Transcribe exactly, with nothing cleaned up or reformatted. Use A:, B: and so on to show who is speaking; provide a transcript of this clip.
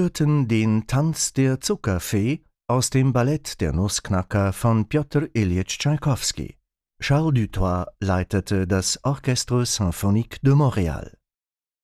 A: hörten den Tanz der Zuckerfee aus dem Ballett Der Nussknacker von Pjotr Iljitsch Tschaikowski. Charles Dutoit leitete das Orchestre Symphonique de Montréal.